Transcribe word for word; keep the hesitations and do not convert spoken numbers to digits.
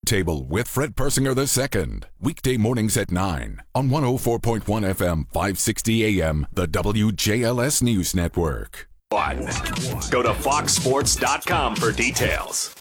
Table with Fred Persinger the Second. Weekday mornings at nine on one oh four point one F M, five sixty A M, the W J L S News Network. One. Go to fox sports dot com for details.